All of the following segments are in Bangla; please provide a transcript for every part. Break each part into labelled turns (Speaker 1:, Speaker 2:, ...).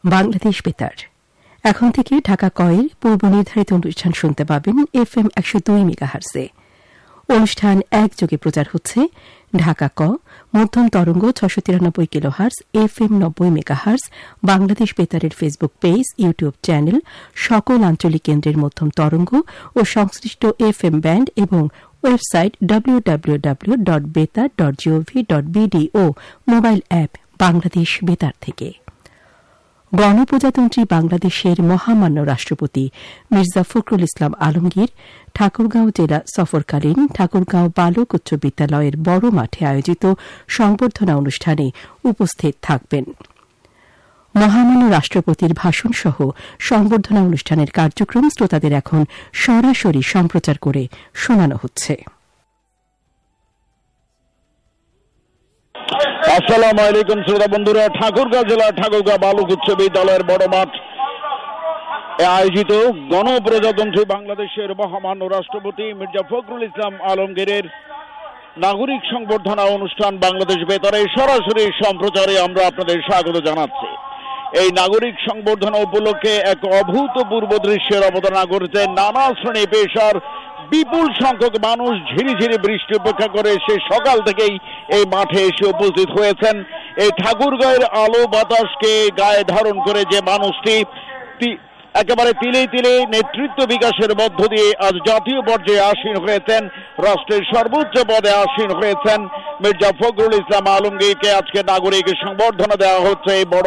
Speaker 1: বাংলাদেশ বেতার। এখন থেকে ঢাকা কয়ের পূর্ব নির্ধারিত অনুষ্ঠান শুনতে পাবেন FM 102 মেগাহার্জে। অনুষ্ঠান একযোগে প্রচার হচ্ছে ঢাকা ক, মধ্যম তরঙ্গ 693 kilohertz, FM 90 megahertz, Bangladesh বেতারের Facebook page, YouTube channel, সকল আঞ্চলিক কেন্দ্রের মধ্যম তরঙ্গ ও সংশ্লিষ্ট FM ব্যান্ড এবং ওয়েবসাইট www.betar.gov.bd ও মোবাইল অ্যাপ বাংলাদেশ বেতার থেকে। গণপ্রজাতন্ত্রী বাংলাদেশের মহামান্য রাষ্ট্রপতি মির্জা ফখরুল ইসলাম আলমগীর ঠাকুরগাঁও জেলা সফরকালীন ঠাকুরগাঁও বালক উচ্চ বিদ্যালয়ের বড় মাঠে আয়োজিত সংবর্ধনা অনুষ্ঠানে উপস্থিত থাকবেন। মহামান্য রাষ্ট্রপতির ভাষণ সহ সংবর্ধনা অনুষ্ঠানের কার্যক্রম শ্রোতাদের এখন সরাসরি সম্প্রচার করে শোনানো হচ্ছে।
Speaker 2: আসসালামু আলাইকুম শ্রোতা বন্ধুরা, ঠাকুরগাঁও জেলা ঠাকুরগাঁও বালক উচ্চ বিদ্যালয়ের বড় মাঠ আয়োজিত গণপ্রজাতন্ত্রী বাংলাদেশের মহামান্য রাষ্ট্রপতি মির্জা ফখরুল ইসলাম আলমগীরের নাগরিক সংবর্ধনা অনুষ্ঠান বাংলাদেশ বেতারে সরাসরি সম্প্রচারে আমরা আপনাদের স্বাগত জানাচ্ছি। এই নাগরিক সংবর্ধনা উপলক্ষে এক অভূতপূর্ব দৃশ্যের অবতারণা করেছেন নানা শ্রেণী পেশার বিপুল সংখ্যক মানুষ। ঝিরিঝিরি বৃষ্টি উপেক্ষা করে সে সকাল থেকেই এই মাঠে এসে উপস্থিত হয়েছেন। এই ঠাকুরগাঁয়ের আলো বাতাসকে গায়ে ধারণ করে যে মানুষটি একেবারে তিলে তিলে নেতৃত্ব বিকাশের মধ্য দিয়ে আজ জাতীয় পর্যায়ে আসীন হয়েছেন, রাষ্ট্রের সর্বোচ্চ পদে আসীন হয়েছেন মির্জা ফখরুল ইসলাম আলমগীরকে আজকে নাগরিক সংবর্ধনা দেওয়া হচ্ছে এই বড়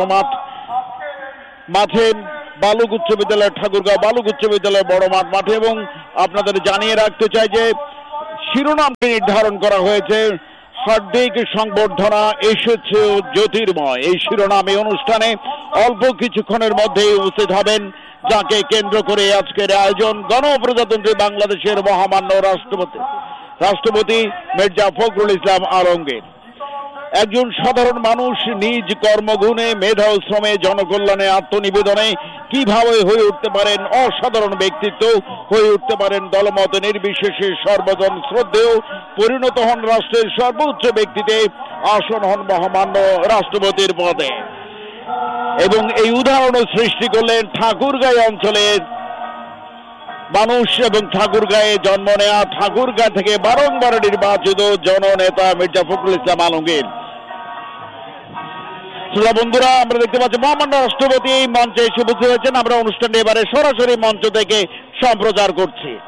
Speaker 2: মাঠে বালক উচ্চ বিদ্যালয় ঠাকুরগাঁও বালক উচ্চ বিদ্যালয় বড় মাঠে। এবং আপনাদের জানিয়ে রাখতে চাই যে শিরোনামটি নির্ধারণ করা হয়েছে হার্দিক সংবর্ধনা এসেছে জ্যোতির্ময়। এই শিরোনামে অনুষ্ঠানে অল্প কিছুক্ষণের মধ্যেই উপস্থিত হবেন, যাকে কেন্দ্র করে আজকের আয়োজন গণপ্রজাতন্ত্রী বাংলাদেশের মহামান্য রাষ্ট্রপতি মির্জা ফখরুল ইসলাম আলমগীর। একজন সাধারণ মানুষ নিজ কর্মগুণে, মেধা ও শ্রমে, জনকল্যাণে, আত্মনিবেদনে কিভাবে হয়ে উঠতে পারেন অসাধারণ ব্যক্তিত্ব, হয়ে উঠতে পারেন দলমত নির্বিশেষে সর্বজন শ্রদ্ধেয়, পরিণত হন রাষ্ট্রের সর্বোচ্চ ব্যক্তিতে, আসন হন মহামান্য রাষ্ট্রপতির পদে। এবং এই উদাহরণ সৃষ্টি করলেন ঠাকুরগাঁও অঞ্চলের মানুষ এবং ঠাকুরগাঁয়ে জন্ম নেয়া, ঠাকুরগাঁ থেকে বারংবার নির্বাচিত জননেতা মির্জা ফখরুল ইসলাম আলমগীর। শ্রোতা বন্ধুরা, আমরা দেখতে পাচ্ছি মহামান্য রাষ্ট্রপতি এই মঞ্চে এসে উপস্থিত হয়েছেন। আমরা অনুষ্ঠানটি এবারে সরাসরি মঞ্চ থেকে সম্প্রচার করছি।